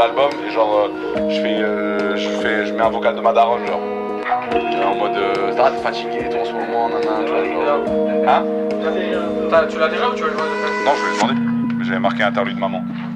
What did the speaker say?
l'album et genre je mets un vocal de ma daronne genre. En mode ça va, t'es fatigué et tout en ce moment, nanana, tu vois, genre. Hein? Tu l'as déjà ou tu veux le jouer de Non, je vais lui demander. Mais j'avais marqué interlude maman.